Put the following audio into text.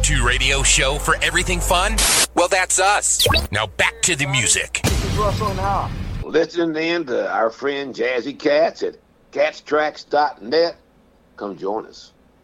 go-to radio show for everything fun? Well, that's us. Now back to the music. This is Russell and Howell. Listening in to our friend Jazzy Katz at catstracks.net. Come join us.